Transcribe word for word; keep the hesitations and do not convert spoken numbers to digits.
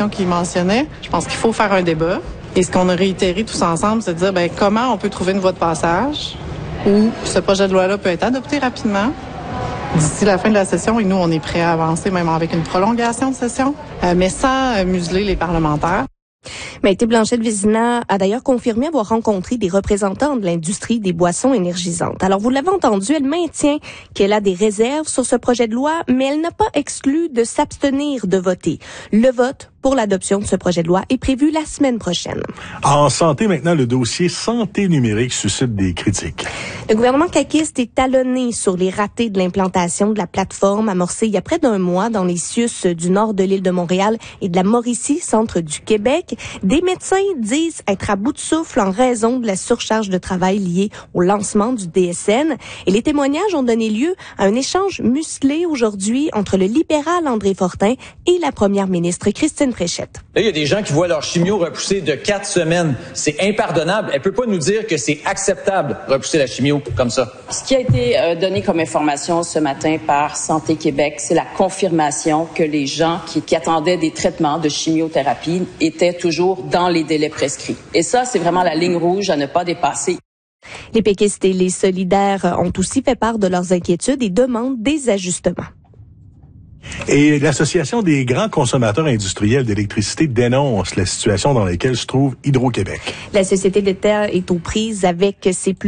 prolongation qu'il mentionnait. Je pense qu'il faut faire un débat. Et ce qu'on a réitéré tous ensemble, c'est de dire ben, comment on peut trouver une voie de passage où ce projet de loi-là peut être adopté rapidement d'ici la fin de la session. Et nous, on est prêts à avancer, même avec une prolongation de session, euh, mais sans euh, museler les parlementaires. Maïté Blanchette-Vézina a d'ailleurs confirmé avoir rencontré des représentants de l'industrie des boissons énergisantes. Alors, vous l'avez entendu, elle maintient qu'elle a des réserves sur ce projet de loi, mais elle n'a pas exclu de s'abstenir de voter. Le vote pour l'adoption de ce projet de loi est prévu la semaine prochaine. En santé, maintenant, le dossier santé numérique suscite des critiques. Le gouvernement caquiste est talonné sur les ratés de l'implantation de la plateforme amorcée il y a près d'un mois dans les C I U S du nord de l'île de Montréal et de la Mauricie, centre du Québec. Des médecins disent être à bout de souffle en raison de la surcharge de travail liée au lancement du D S N. Et les témoignages ont donné lieu à un échange musclé aujourd'hui entre le libéral André Fortin et la première ministre Christine Fréchette. Là, il y a des gens qui voient leur chimio repousser de quatre semaines. C'est impardonnable. Elle peut pas nous dire que c'est acceptable repousser la chimio comme ça. Ce qui a été euh, donné comme information ce matin par Santé Québec, c'est la confirmation que les gens qui, qui attendaient des traitements de chimiothérapie étaient toujours dans les délais prescrits. Et ça, c'est vraiment la ligne rouge à ne pas dépasser. Les péquistes et les solidaires ont aussi fait part de leurs inquiétudes et demandent des ajustements. Et l'Association des grands consommateurs industriels d'électricité dénonce la situation dans laquelle se trouve Hydro-Québec. La société d'État est aux prises avec ses plus